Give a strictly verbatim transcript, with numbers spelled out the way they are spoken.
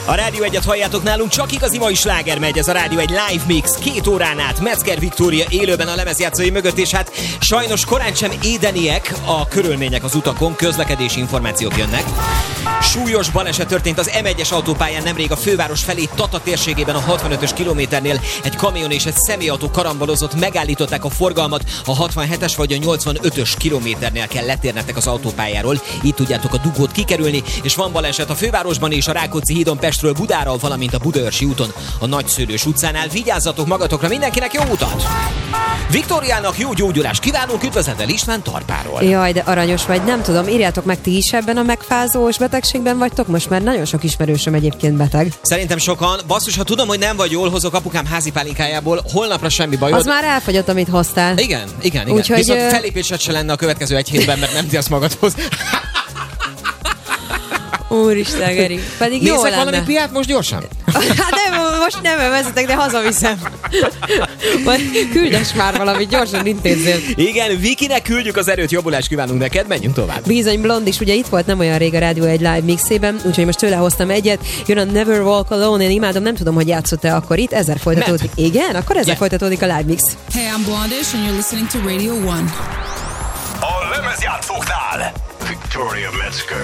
A Rádió egyet halljátok nálunk, csak igazi mai sláger megy, ez a Rádió egy live mix, két órán át, Metzger Viktória élőben a lemezjátszói mögött, és hát sajnos korán sem édeniek a körülmények az utakon, közlekedési információk jönnek. Súlyos baleset történt az em egyes autópályán nemrég a főváros felé Tata térségében a hatvanötös kilométernél. Egy kamion és egy személyautó karambolozott, megállították a forgalmat, a hatvanhetes vagy a nyolcvanötös kilométernél kell letérnetek az autópályáról, így tudjátok a dugót kikerülni, és van baleset a fővárosban és a Rákóczi hídon Pestről Budára, valamint a Budaörsi úton a Nagyszőlős utcánál. Vigyázzatok magatokra, mindenkinek jó utat! Viktóriának jó gyógyulást kívánunk, üdvözletel István Tarpáról. Jaj, de aranyos vagy, nem tudom, írjátok meg, ti is ebben a megfázós betegségben vagytok? Most már nagyon sok ismerősöm egyébként beteg. Szerintem sokan. Basszus, ha tudom, hogy nem vagy jól, hozok apukám házi pálinkájából, holnapra semmi bajod. Az már elfogyott, amit hoztál. Igen, igen, igen. Úgyhogy, Viszont ö... fellépésed se lenne a következő egy hétben, mert nem tiasz magadhoz. Úristen, Geri. Pedig jó Nézzek lenne. valami piát most gyorsan? Hát nem, most nem vezetek, de hazaviszem. Majd küldes már valamit, gyorsan intézzél. Igen, Vikinek küldjük az erőt, jobbulást kívánunk neked, menjünk tovább. Bizony, Blond is ugye itt volt nem olyan rég a Rádió egy live mixében, úgyhogy most tőle hoztam egyet. Jön a Never Walk Alone, én imádom, nem tudom, hogy játszott-e akkor itt, ezzel folytatódik. Nem. Igen? Akkor ezzel yeah. folytatódik a live mix. Hey, I'm Blondish and you're listening to Radio One. A lemezjátszóknál Victoria Metzger.